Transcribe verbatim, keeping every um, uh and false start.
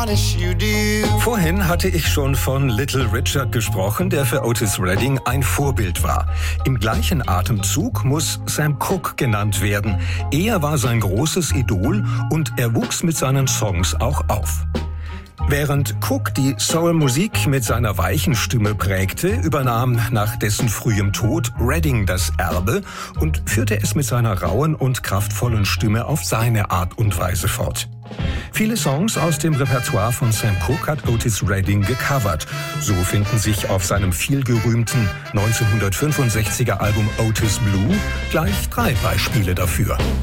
smartest you do. Vorhin hatte ich schon von Little Richard gesprochen, der für Otis Redding ein Vorbild war. Im gleichen Atemzug muss Sam Cooke genannt werden. Er war sein großes Idol und er wuchs mit seinen Songs auch auf. Während Cooke die Soul-Musik mit seiner weichen Stimme prägte, übernahm nach dessen frühem Tod Redding das Erbe und führte es mit seiner rauen und kraftvollen Stimme auf seine Art und Weise fort. Viele Songs aus dem Repertoire von Sam Cooke hat Otis Redding gecovert. So finden sich auf seinem vielgerühmten neunzehnhundertfünfundsechziger Album Otis Blue gleich drei Beispiele dafür.